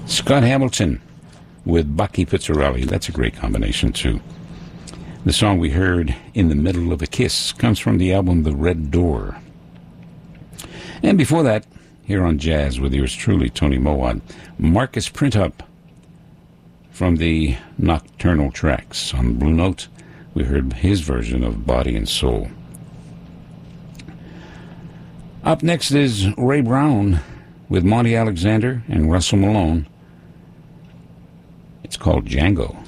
Scott Hamilton with Bucky Pizzarelli. That's a great combination, too. The song we heard, In the Middle of a Kiss, comes from the album The Red Door. And before that, here on Jazz with yours truly, Tony Mowat, Marcus Printup from the Nocturnal Tracks. On Blue Note, we heard his version of Body and Soul. Up next is Ray Brown with Monty Alexander and Russell Malone. It's called Django.